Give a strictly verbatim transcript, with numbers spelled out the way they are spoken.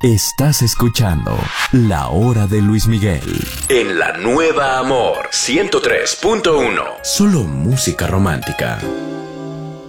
Estás escuchando La Hora de Luis Miguel en la Nueva Amor ciento tres punto uno. Solo música romántica.